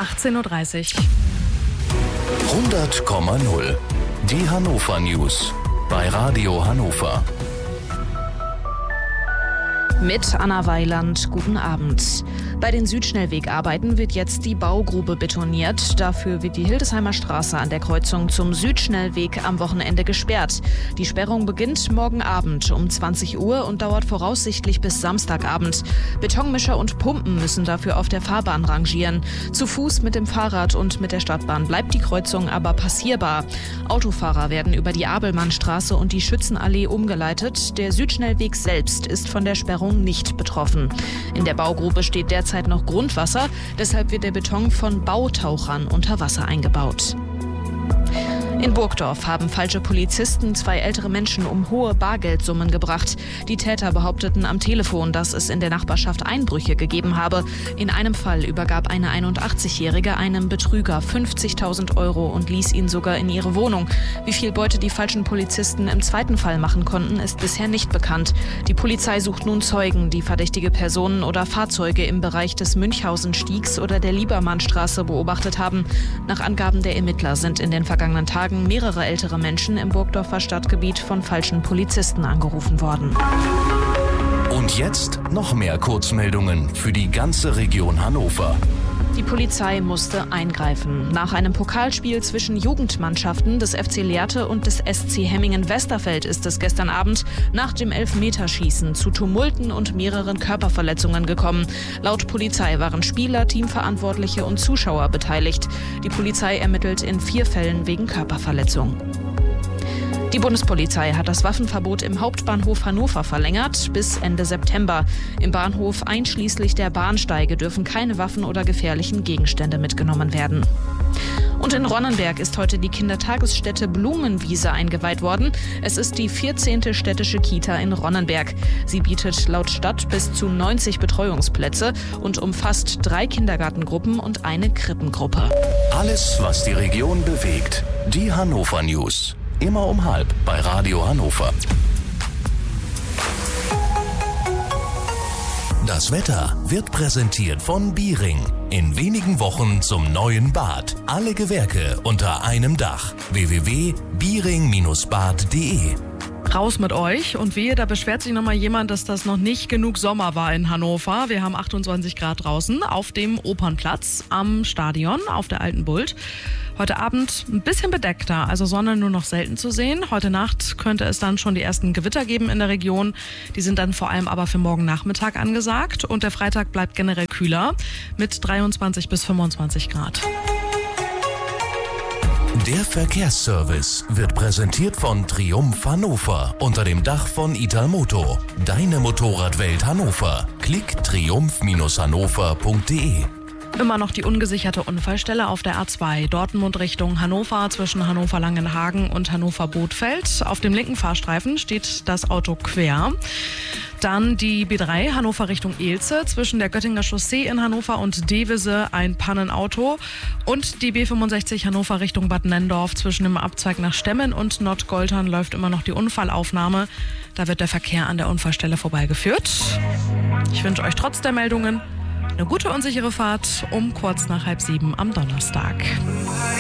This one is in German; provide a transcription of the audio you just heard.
18:30 Uhr. 100,0. Die Hannover News bei Radio Hannover. Mit Anna Weiland, guten Abend. Bei den Südschnellwegarbeiten wird jetzt die Baugrube betoniert. Dafür wird die Hildesheimer Straße an der Kreuzung zum Südschnellweg am Wochenende gesperrt. Die Sperrung beginnt morgen Abend um 20 Uhr und dauert voraussichtlich bis Samstagabend. Betonmischer und Pumpen müssen dafür auf der Fahrbahn rangieren. Zu Fuß, mit dem Fahrrad und mit der Stadtbahn bleibt die Kreuzung aber passierbar. Autofahrer werden über die Abelmannstraße und die Schützenallee umgeleitet. Der Südschnellweg selbst ist von der Sperrung nicht betroffen. In der Baugrube steht derzeit noch Grundwasser, deshalb wird der Beton von Bautauchern unter Wasser eingebaut. In Burgdorf haben falsche Polizisten 2 ältere Menschen um hohe Bargeldsummen gebracht. Die Täter behaupteten am Telefon, dass es in der Nachbarschaft Einbrüche gegeben habe. In einem Fall übergab eine 81-Jährige einem Betrüger 50.000 Euro und ließ ihn sogar in ihre Wohnung. Wie viel Beute die falschen Polizisten im zweiten Fall machen konnten, ist bisher nicht bekannt. Die Polizei sucht nun Zeugen, die verdächtige Personen oder Fahrzeuge im Bereich des Münchhausenstiegs oder der Liebermannstraße beobachtet haben. Nach Angaben der Ermittler sind in den vergangenen Tagen mehrere ältere Menschen im Burgdorfer Stadtgebiet von falschen Polizisten angerufen worden. Und jetzt noch mehr Kurzmeldungen für die ganze Region Hannover. Die Polizei musste eingreifen. Nach einem Pokalspiel zwischen Jugendmannschaften des FC Lehrte und des SC Hemmingen-Westerfeld ist es gestern Abend nach dem Elfmeterschießen zu Tumulten und mehreren Körperverletzungen gekommen. Laut Polizei waren Spieler, Teamverantwortliche und Zuschauer beteiligt. Die Polizei ermittelt in 4 Fällen wegen Körperverletzung. Die Bundespolizei hat das Waffenverbot im Hauptbahnhof Hannover verlängert bis Ende September. Im Bahnhof einschließlich der Bahnsteige dürfen keine Waffen oder gefährlichen Gegenstände mitgenommen werden. Und in Ronnenberg ist heute die Kindertagesstätte Blumenwiese eingeweiht worden. Es ist die 14. städtische Kita in Ronnenberg. Sie bietet laut Stadt bis zu 90 Betreuungsplätze und umfasst 3 Kindergartengruppen und eine Krippengruppe. Alles, was die Region bewegt. Die Hannover News. Immer um 12:30 bei Radio Hannover. Das Wetter wird präsentiert von Biering. In wenigen Wochen zum neuen Bad. Alle Gewerke unter einem Dach. www.biering-bad.de. Raus mit euch und wehe, da beschwert sich nochmal jemand, dass das noch nicht genug Sommer war in Hannover. Wir haben 28 Grad draußen auf dem Opernplatz am Stadion auf der Alten Bult. Heute Abend ein bisschen bedeckter, also Sonne nur noch selten zu sehen. Heute Nacht könnte es dann schon die ersten Gewitter geben in der Region. Die sind dann vor allem aber für morgen Nachmittag angesagt. Und der Freitag bleibt generell kühler mit 23 bis 25 Grad. Der Verkehrsservice wird präsentiert von Triumph Hannover unter dem Dach von Italmoto. Deine Motorradwelt Hannover. Klick triumph-hannover.de. Immer noch die ungesicherte Unfallstelle auf der A2 Dortmund Richtung Hannover zwischen Hannover-Langenhagen und Hannover-Bothfeld. Auf dem linken Fahrstreifen steht das Auto quer. Dann die B3 Hannover Richtung Elze zwischen der Göttinger Chaussee in Hannover und Devese ein Pannenauto. Und die B65 Hannover Richtung Bad Nenndorf zwischen dem Abzweig nach Stemmen und Nottgoltern läuft immer noch die Unfallaufnahme. Da wird der Verkehr an der Unfallstelle vorbeigeführt. Ich wünsche euch trotz der Meldungen eine gute und sichere Fahrt um kurz nach 6:30 am Donnerstag.